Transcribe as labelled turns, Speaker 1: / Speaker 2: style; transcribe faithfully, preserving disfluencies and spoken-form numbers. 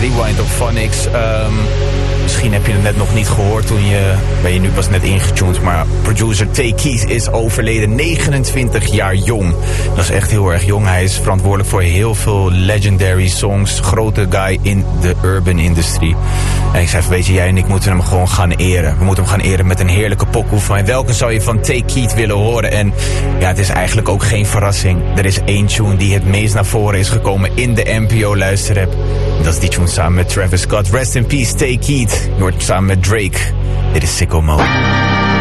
Speaker 1: Rewind op Phonics. Um, misschien heb je het net nog niet gehoord toen je... ben je nu pas net ingetuned, maar producer Tay Keith is overleden. negenentwintig jaar jong. Dat is echt heel erg jong. Hij is verantwoordelijk voor heel veel legendary songs. Grote guy in de urban industry. En ik zei, weet je, jij en ik moeten hem gewoon gaan eren. We moeten hem gaan eren met een heerlijke pokoe van... welke zou je van Tay Keith willen horen? En ja, het is eigenlijk ook geen verrassing. Er is één tune die het meest naar voren is gekomen in de N P O luisterrap. Dat is die tune samen met Travis Scott. Rest in peace, Tay Keith. Je hoort samen met Drake. Dit is Sicko Mode.